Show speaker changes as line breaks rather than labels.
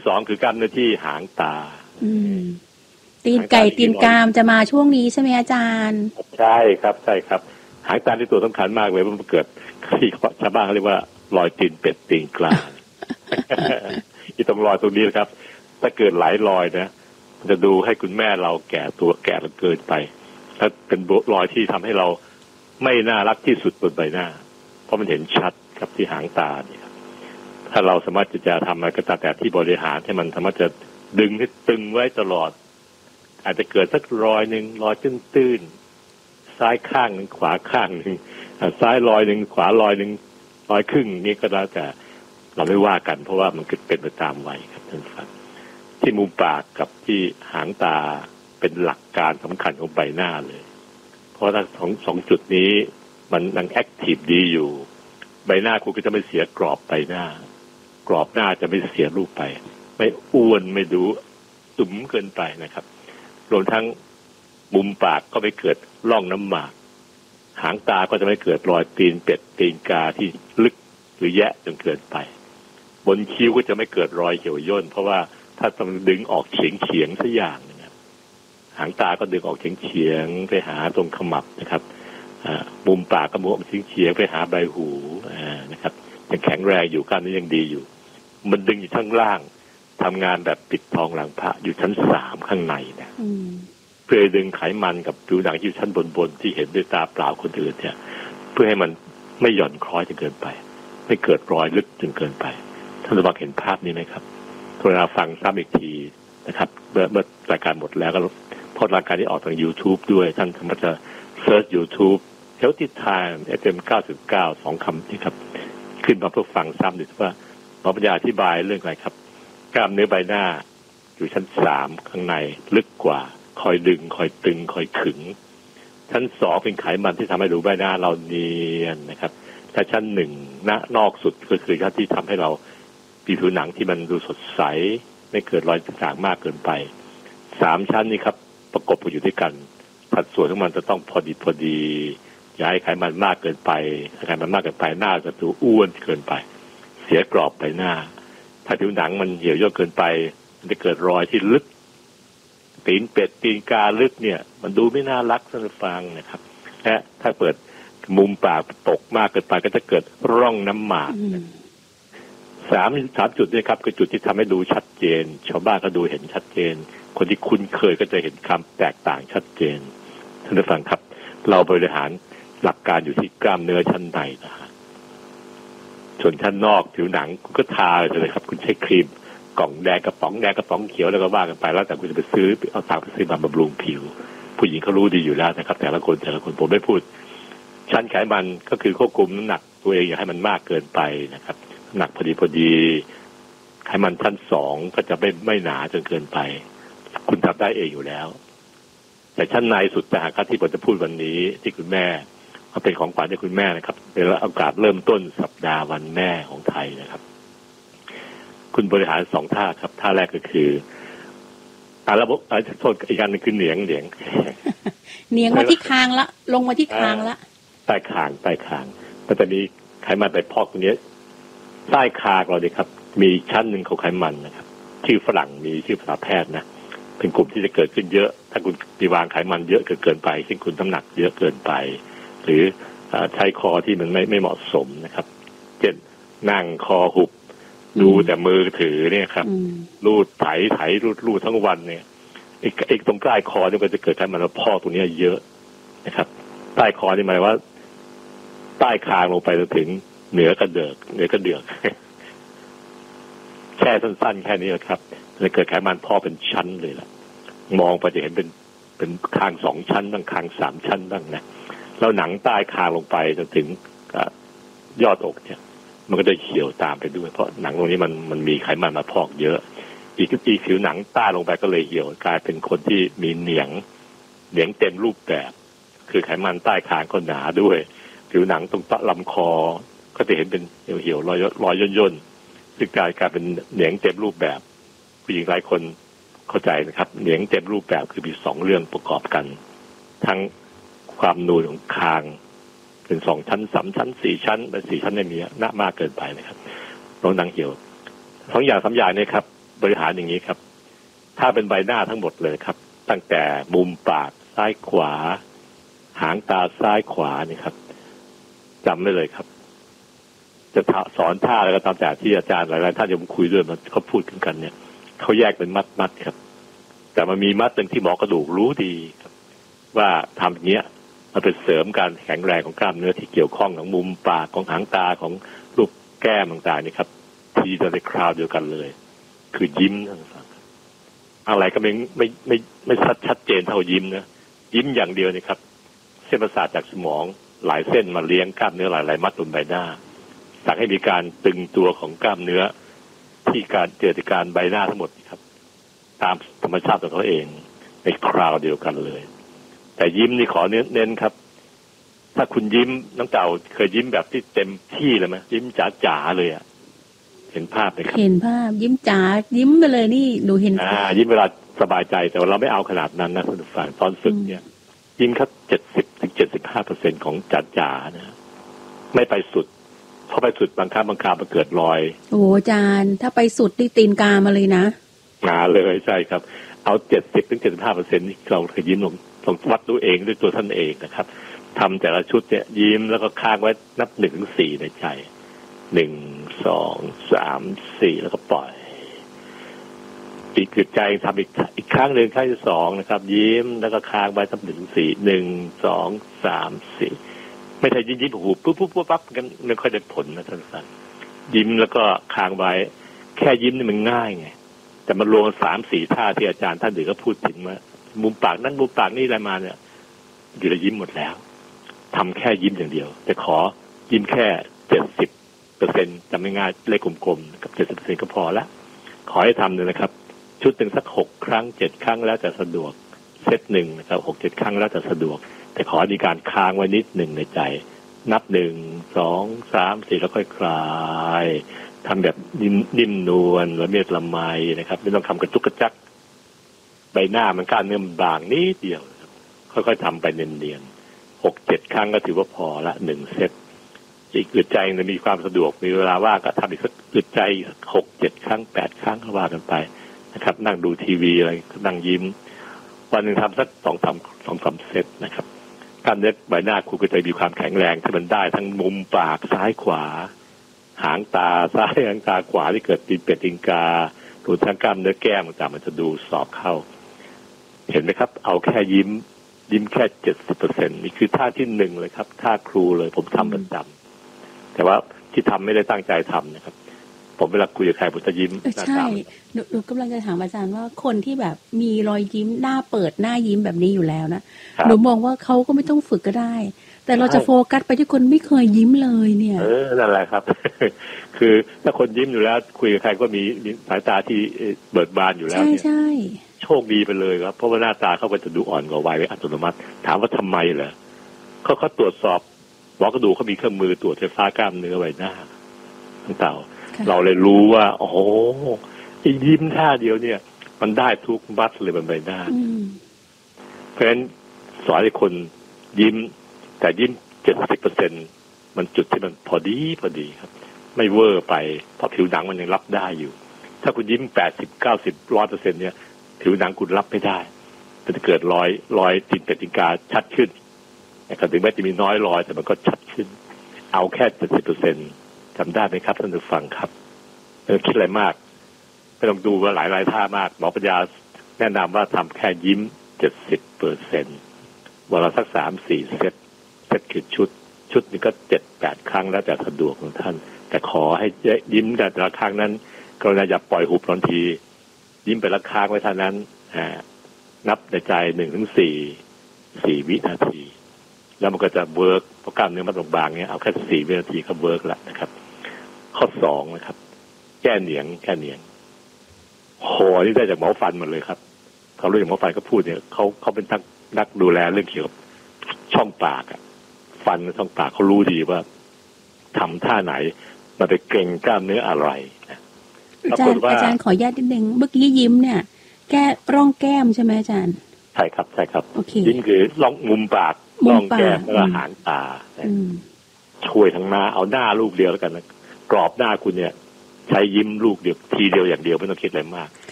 สองคือกล้ามเนื้อที่หางตา
ตีนไก่ตีนกามจะมาช่วงนี้ใช่ไหมอาจารย์
ใช่ครับใช่ครับหางตาที่ตัวสำคัญมากเลยมันเกิดที่ชาวบ้านเรียกว่ารอยตีนเป็ดตีนกลางที่ตรงรอยตรงนี้นะครับถ้าเกิดหลายรอยนะจะดูให้คุณแม่เราแก่ตัวแก่เกินไปถ้าเป็นรอยที่ทำให้เราไม่น่ารักที่สุดบนใบหน้าเพราะมันเห็นชัดครับที่หางตาเนี่ยถ้าเราสามารถจะทำอะไรก็ตามแต่ที่บริหารให้มันสามารถจะดึงให้ตึงไว้ตลอดอาจจะเกิดสักรอยหนึ่งรอยตื้นๆซ้ายข้างหนึ่งขวาข้างหนึ่งซ้ายรอยหนึ่งขวารอยหนึ่งรอยครึ่งนี่ก็แล้วแต่เราไม่ว่ากันเพราะว่ามันเป็นไปตามวัยครับท่านผู้ฟังที่มุมปากกับที่หางตาเป็นหลักการสำคัญของใบหน้าเลยเพราะถ้าสองจุดนี้มันยังแอคทีฟดีอยู่ใบหน้าคุณก็จะไม่เสียกรอบใบหน้ากรอบหน้าจะไม่เสียรูปไปไม่อ้วนไม่ดูตุ๋มเกินไปนะครับรวมทั้งมุมปากก็ไม่เกิดร่องน้ำหมากหางตาก็จะไม่เกิดรอยตีนเป็ดตีนกาที่ลึกหรือแยะจนเกินไปบนคิ้วก็จะไม่เกิดรอยเหี่ยวย่นเพราะว่าถ้าต้องดึงออกเฉียงสักอย่างนะครับหางตาก็ดึงออกเฉียงไปหาตรงขมับนะครับมุมปากก็มุมออกเฉียงไปหาใบหูนะครับยังแข็งแรงอยู่กล้ามเนื้อยังดีอยู่มันดึงอยู่ข้างล่างทำงานแบบปิดทองหลังพระอยู่ชั้น3ข้างในนะเพื่อดึงไขมันกับผิวหนังที่ชั้นบนที่เห็นด้วยตาเปล่าคนอื่นเนี่ยเพื่อให้มันไม่หย่อนคล้อยจนเกินไปไม่เกิดรอยลึกจนเกินไปท่านผู้ฟังเห็นภาพนี้ไหมครับโทรมาฟังซ้ำอีกทีนะครับเมื่อรายการหมดแล้วก็พอรายการที่ออกทาง YouTube ด้วยท่านสามารถจะเซิร์ช YouTube Healthy Time FM 99 2 คำนี่ครับขึ้นมาเพื่อฟังซ้ำดูว่าหมอปัญญาอธิบายเรื่องอะไรครับกล้ามเนื้อใบหน้าอยู่ชั้น3ข้างในลึกกว่าคอยดึงคอยตึงคอยขึงชั้น2เป็นไขมันที่ทำให้ดูใบหน้าเราเนียนนะครับถ้าชั้น1นอกสุดก็คือชั้นที่ทำให้เรามีผิวหนังที่มันดูสดใสไม่เกิดรอยต่างๆมากเกินไป3ชั้นนี้ครับประกบกันอยู่ด้วยกันสัดส่วนของมันจะต้องพอดีอย่าให้ไขมันมากเกินไปถ้าไขมันมากเกินไปหน้าจะดูอ้วนเกินไปเสียกรอบใบหน้าถ้าผิวหนังมันเหี่ยวย่นเกินไปมันจะเกิดรอยที่ลึกตีนเป็ดตีนกาลึกเนี่ยมันดูไม่น่ารักท่านผู้ฟังนะครับและถ้าเปิดมุมปากตกมากเกินไปก็จะเกิดร่องน้ำหมากสามจุดนี้ครับคือจุดที่ทำให้ดูชัดเจนชาวบ้านก็ดูเห็นชัดเจนคนที่คุ้นเคยก็จะเห็นคำแตกต่างชัดเจนท่านผู้ฟังครับเราบริหารหลักการอยู่ที่กล้ามเนื้อชั้นในนะฮะส่วนชั้นนอกผิวหนังก็ทาเลยครับคุณใช้ครีมกล่องแดงกระป๋องแดงกระป๋องเขียวแล้วก็ว่ากันไปแล้วแต่คุณจะไปซื้อเอาตังค์ไปซื้อมาบำรุงผิวผู้หญิงเขารู้ดีอยู่แล้วนะครับแต่ละคนผมไม่พูดชั้นไขมันก็คือควบคุมน้ำหนักตัวเองอย่าให้มันมากเกินไปนะครับหนักพอดีไขมันชั้น2ก็จะไม่หนาจนเกินไปคุณทำได้เองอยู่แล้วแต่ชั้นในสุดแต่หากที่ผมจะพูดวันนี้ที่คุณแม่เอาเป็นของขวัญให้คุณแม่นะครับเป็นโอกาสเริ่มต้นสัปดาห์วันแม่ของไทยนะครับคุณบริหาร2ท่าครับท่าแรกก็คือระบบโทษอีกอันนึงคือเหนียง
มาที่คางละลงมาที่คางละ
ใต้คางมันจะมีไขมันไปพอกตรงนี้ใต้คางเราเนี่ยครับมีชั้นหนึ่งของไขมันนะครับชื่อฝรั่งมีชื่อภาษาแพทย์นะเป็นกลุ่มที่จะเกิดขึ้นเยอะถ้าคุณมีวางไขมันเยอะเกินไปเช่นคุณน้ำหนักเยอะเกินไปหรือใช้คอที่มันไม่เหมาะสมนะครับเช่นนั่งคอหุบดูแต่มือถือเนี่ยครับรูดไถรูดทั้งวันเนี่ยไอ้ตรงใต้คอเนี่ยก็จะเกิดไขมันพอกตรงนี้เยอะนะครับใต้คอนี่หมายว่าใต้คางลงไปจนถึงเหนือกระเดือกแค่สั้นๆแค่นี้แหละครับจะเกิดไขมันพอกเป็นชั้นเลยล่ะมองไปจะเห็นเป็นคาง2ชั้นบ้างคาง3ชั้นบ้างนะแล้วหนังใต้คางลงไปจนถึงยอดอกเนี่ยมันก็จะเหี่ยวตามไปด้วยเพราะหนังตรงนี้มันมีไขมันมาพอกเยอะอีกผิวหนังใต้ลงไปก็เลยเหี่ยวกลายเป็นคนที่มีเหนียงเต็มรูปแบบคือไขมันใต้คางก็หนาด้วยผิวหนังตรงลำคอก็จะเห็นเป็นเหี่ยวรอยย่นซึ่งกลายเป็นเหนียงเต็มรูปแบบผู้หญิงหลายคนเข้าใจนะครับเหนียงเต็มรูปแบบคือมี2เรื่องประกอบกันทั้งความนูนของคางเป็น2ชั้น3ชั้น4ชั้นแต่4ชั้นเนี่ยมีหน้ามากเกินไปนะครับน้องหนังเหี่ยว2อย่าง3อย่างเนี่ยครับบริหารอย่างนี้ครับถ้าเป็นใบหน้าทั้งหมดเลยครับตั้งแต่มุมปากซ้ายขวาหางตาซ้ายขวานี่ครับจำไว้เลยครับจะสอนท่าอะไรก็ตามแต่ที่อาจารย์หลายๆท่านผมคุยด้วยมันเขาพูดกันเนี่ยเขาแยกเป็นมัดครับแต่มันมีมัดหนึ่งที่หมอกระดูกรู้ดีครับว่าทำอย่างเงี้ยมันเป็นเสริมการแข็งแรงของกล้ามเนื้อที่เกี่ยวข้องของมุมปากของหางตาของรูปแก้มต่างๆนี่ครับทีเดียวในคราวเดียวกันเลยคือยิ้มต่างๆอะไรก็ไม่ชัดเจนเท่ายิ้มนะยิ้มอย่างเดียวนี่ครับเส้นประสาทจากสมองหลายเส้นมาเลี้ยงกล้ามเนื้อหลายมัดบนใบหน้าสั่งให้มีการตึงตัวของกล้ามเนื้อที่การเกิดจากการใบหน้าทั้งหมดครับตามธรรมชาติของเขาเองในคราวเดียวกันเลยแต่ยิ้มนี่ขอเน้นครับถ้าคุณยิ้มน้องเต่าเคยยิ้มแบบที่เต็มที่เลยไหมยิ้มจ๋าเลยอ่ะเห็นภาพไหมครับเห็นภาพยิ้มจ๋ายิ้มไปเลยนี่หนูเห็นยิ้มเวลาสบายใจแต่ว่าเราไม่เอาขนาดนั้นนะท่านผู้ฟังตอนฝึกเนี่ยยิ้มครับ70-75%ของจ๋านะไม่ไปสุดเพราะไปสุดบางครั้งมันเกิดรอยโอ้อาจารย์ถ้าไปสุดที่ตีนกามาเลยนะมาเลยใช่ครับเอา70-75%นี่เราเคยยิ้มลงวัดดูเองด้วยตัวท่านเองนะครับทำแต่ละชุดเนี่ยยิ้มแล้วก็ค้างไว้นับ1-4ในใจ1-2-3-4แล้วก็ปล่อยปีกใจทำอีกครั้งหนึ่งครั้งที่2นะครับยิ้มแล้วก็ค้างไว้นับ1-4 1-2-3-4ไม่ใช่ยิ้มหูปุ๊บกันไม่ค่อยได้ผลนะท่านผู้ฟังยิ้มแล้วก็ค้างไว้แค่ยิ้มนี่มันง่ายไงแต่มันรวม 3-4 ท่าที่อาจารย์ท่านอื่นก็พูดถึงว่ามุมปากนั้นมุมปากนี่อะไรมาเนี่ยอยู่ในยิ้มหมดแล้วทำแค่ยิ้มอย่างเดียวแต่ขอยิ้มแค่70%จำง่ายๆเลขกลมๆกับ70%ก็พอละขอให้ทำเลยนะครับชุดหนึ่งสัก6 ครั้ง7 ครั้งแล้วแต่สะดวกเซตหนึ่งนะครับ6-7 ครั้งแล้วแต่สะดวกแต่ขอมีการค้างไว้นิดหนึ่งในใจนับ1-2-3-4แล้วค่อยคลายทำแบบนิ่มนวลละเมียดละไมนะครับไม่ต้องทำกระจุกกระจักใบหน้ามันกล้ามเนื้อมันบางนิดเดียวค่อยๆทำไปเนียนๆ6-7 ครั้งก็ถือว่าพอละ1 เซตอีกอึดใจจะมีความสะดวกมีเวลาว่างก็ทำอีกสักอึดใจ6-7 ครั้ง8 ครั้งก็ว่ากันไปนะครับนั่งดูทีวีอะไรนั่งยิ้มวันหนึ่งทำสัก2-3 เซตนะครับกล้ามเนื้อใบหน้าคุณก็จะมีความแข็งแรงที่มันได้ทั้งมุมปากซ้ายขวาหางตาซ้ายหางตาขวาที่เกิดตีนเป็ดตีนการวมทั้งกล้ามเนื้อแก้มต่างๆมันจะดูสอบเข้าเห็นไหมครับเอาแค่ยิ้มแค่ 70% นี่คือท่าที่1เลยครับท่าครูเลยผมทำประจำแต่ว่าที่ทำไม่ได้ตั้งใจทำนะครับผมเวลาคุยกับใครผมจะยิ้มใช่หนูกำลังจะถามอาจารย์ว่าคนที่แบบมีรอยยิ้มหน้าเปิดหน้ายิ้มแบบนี้อยู่แล้วนะหนูมองว่าเขาก็ไม่ต้องฝึกก็ได้แต่เราจะโฟกัสไปที่คนไม่เคยยิ้มเลยเนี่ยนั่นแหละครับ คือถ้าคนยิ้มอยู่แล้วคุยกับใครก็มีสายตาที่เบิกบานอยู่แล้วเนี่ยใช่โชคดีไปเลยครับเพราะว่าหน้าตาเขาก็จะดูอ่อนกว่าวัยอัตโนมัติถามว่าทำไมเหรอเขาตรวจสอบหมอกระดูกเขามีเครื่องมือตรวจไฟฟ้ากล้ามเนื้อใบหน้าต่างๆเราเลยรู้ว่าโอ้โหยิ้มท่าเดียวเนี่ยมันได้ทุกมัดเลยบนใบหน้าเพราะฉะนั้นสอนให้คนยิ้มแต่ยิ้ม 70% มันจุดที่มันพอดีครับไม่เวอร์ไปเพราะผิวหนังมันยังรับได้อยู่ถ้าคุณยิ้ม80-90-100%เนี่ยผิวหนังคุณรับไม่ได้มันจะเกิดรอยตีนเป็ดตีนกาชัดขึ้นแต่ถึงแม้จะมีน้อยรอยแต่มันก็ชัดขึ้นเอาแค่ 70% จำได้ไหมครับท่านผู้ฟังครับไม่ต้องคิดอะไรมากไม่ต้องดูว่าหลายท่ามากหมอปัญญาแนะนำว่าทำแค่ยิ้ม 70%วันละสัก 3-4 เซตคือชุดนี้ก็ 7-8 ครั้งแล้วแต่สะดวกของท่านแต่ขอให้ยิ้มแต่ละครั้งนั้นกรุณาอย่าปล่อยหุบทันทียิ้มไปละครั้งไว้เท่านั้นนับในใจ 1-4 วินาทีแล้วมันก็จะเวิร์กเพราะกล้ามเนื้อมันบางๆเงี้ยเอาแค่4 วินาทีก็เวิร์กแล้วนะครับข้อ2นะครับแก้เหนียงโหนี่ได้จากหมอฟันหมดเลยครับเขารู้อย่างหมอฟันก็พูดเนี่ยเขาเป็นนักดูแลเรื่องเกี่ยวกับช่องปากฟันช่องปากเขารู้ดีว่าทำท่าไหนมันไปเกร็งกล้ามเนื้ออะไรอาจารย์ขออนุญาตนิดนึงเมื่อกี้ยิ้มเนี่ยแก้ร่องแก้มใช่ไหมอาจารย์ใช่ครับยิ้มคือร่องมุมปากร่องแก้มแล้วก็หางตาช่วยทั้งหน้าเอาหน้าลูกเดียวแล้วกันนะกรอบหน้าคุณเนี่ยใช้ยิ้มลูกเดียวทีเดียวอย่างเดียวไม่ต้องคิดอะไรมาก